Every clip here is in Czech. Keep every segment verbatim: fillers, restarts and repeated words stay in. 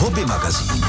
Hobby magazín.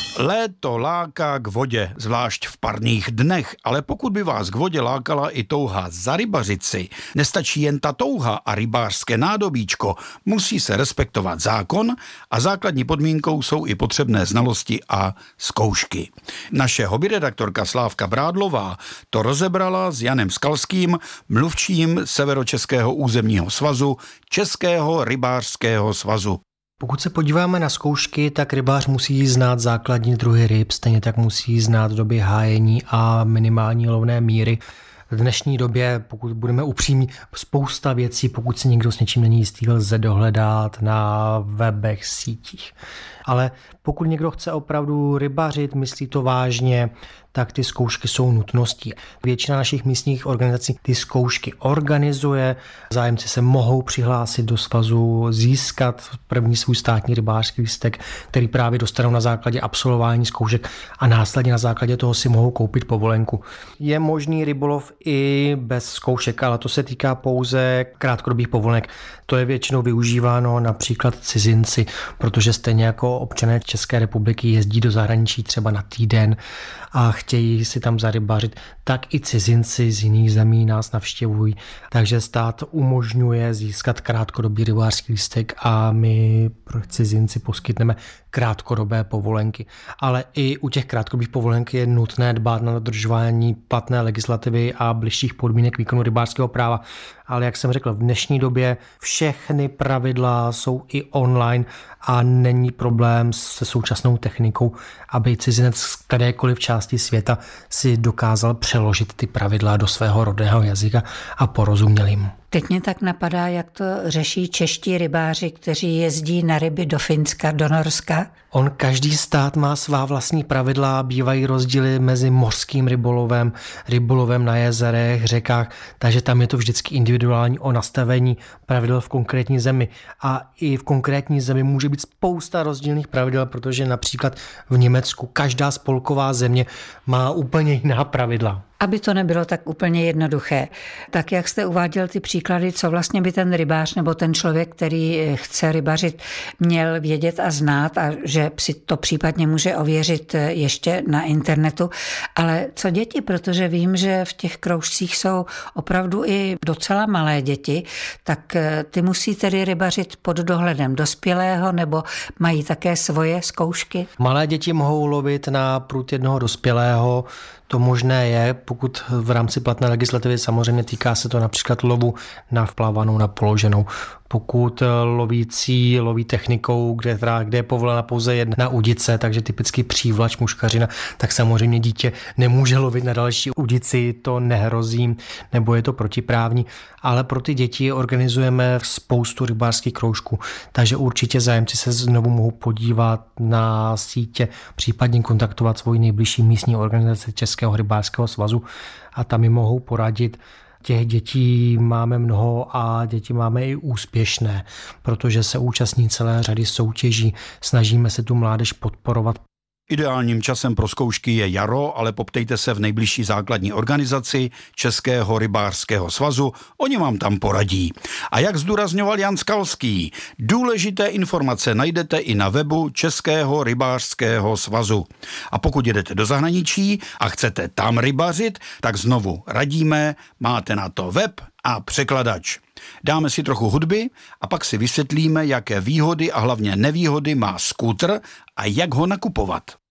Léto láká k vodě, zvlášť v parných dnech, ale pokud by vás k vodě lákala i touha zarybařit si, nestačí jen ta touha a rybářské nádobíčko, musí se respektovat zákon a základní podmínkou jsou i potřebné znalosti a zkoušky. Naše hobbyredaktorka Slávka Brádlová to rozebrala s Janem Skalským, mluvčím Severočeského územního svazu, Českého rybářského svazu. Pokud se podíváme na zkoušky, tak rybář musí znát základní druhy ryb, stejně tak musí znát doby hájení a minimální lovné míry. V dnešní době, pokud budeme upřímní, spousta věcí, pokud si někdo s něčím není jistý, lze dohledat na webech, sítích. Ale pokud někdo chce opravdu rybařit, myslí to vážně, tak ty zkoušky jsou nutností. Většina našich místních organizací ty zkoušky organizuje, zájemci se mohou přihlásit do svazu, získat první svůj státní rybářský lístek, který právě dostanou na základě absolvování zkoušek a následně na základě toho si mohou koupit povolenku. Je možný rybolov i bez zkoušek, ale to se týká pouze krátkodobých povolenek. To je většinou využíváno například cizinci, protože stejně jako občané České republiky jezdí do zahraničí třeba na týden a chtějí si tam zarybařit, tak i cizinci z jiných zemí nás navštěvují. Takže stát umožňuje získat krátkodobý rybářský lístek a my pro cizinci poskytneme krátkodobé povolenky. Ale i u těch krátkodobých povolenek je nutné dbát na dodržování platné legislativy a bližších podmínek výkonu rybářského práva. Ale jak jsem řekl, v dnešní době všechny pravidla jsou i online a není problém se současnou technikou, aby cizinec z kterékoliv části světa si dokázal přeložit ty pravidla do svého rodného jazyka a porozuměl jim. Teď mě tak napadá, jak to řeší čeští rybáři, kteří jezdí na ryby do Finska, do Norska. On každý stát má svá vlastní pravidla, bývají rozdíly mezi mořským rybolovem, rybolovem na jezerech, řekách, takže tam je to vždycky individuální o nastavení pravidel v konkrétní zemi. A i v konkrétní zemi může být spousta rozdílných pravidel, protože například v Německu každá spolková země má úplně jiná pravidla. Aby to nebylo tak úplně jednoduché, tak jak jste uváděl ty příklady, co vlastně by ten rybář nebo ten člověk, který chce rybařit, měl vědět a znát a že si to případně může ověřit ještě na internetu. Ale co děti, protože vím, že v těch kroužcích jsou opravdu i docela malé děti, tak ty musí tedy rybařit pod dohledem dospělého nebo mají také svoje zkoušky? Malé děti mohou lovit na prut jednoho dospělého. To možné je, pokud v rámci platné legislativy samozřejmě týká se to například lovu na vplávanou, na položenou. Pokud lovící loví technikou, kde, kde je povolena pouze jedna udice, takže typicky přívlač, muškařina, tak samozřejmě dítě nemůže lovit na další udici, to nehrozí, nebo je to protiprávní. Ale pro ty děti organizujeme spoustu rybářských kroužků, takže určitě zájemci se znovu mohou podívat na sítě, případně kontaktovat svoji nejbližší místní organizaci Českého rybářského svazu a tam jim mohou poradit. Těch dětí máme mnoho a děti máme i úspěšné, protože se účastní celé řady soutěží, snažíme se tu mládež podporovat. Ideálním časem pro zkoušky je jaro, ale poptejte se v nejbližší základní organizaci Českého rybářského svazu, oni vám tam poradí. A jak zdůrazňoval Jan Skalský, důležité informace najdete i na webu Českého rybářského svazu. A pokud jedete do zahraničí a chcete tam rybařit, tak znovu radíme, máte na to web a překladač. Dáme si trochu hudby a pak si vysvětlíme, jaké výhody a hlavně nevýhody má skútr a jak ho nakupovat.